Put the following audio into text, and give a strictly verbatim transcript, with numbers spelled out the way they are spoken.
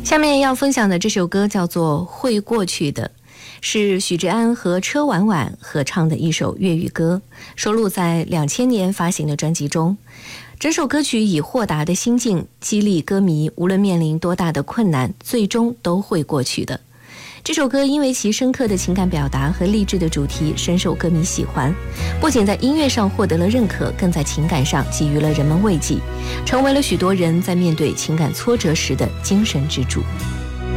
下面要分享的这首歌叫做《会过去的》，是许志安和车婉婉合唱的一首粤语歌，收录在两千年发行的专辑中。整首歌曲以豁达的心境激励歌迷，无论面临多大的困难，最终都会过去的。这首歌因为其深刻的情感表达和励志的主题深受歌迷喜欢，不仅在音乐上获得了认可，更在情感上给予了人们慰藉，成为了许多人在面对情感挫折时的精神支柱。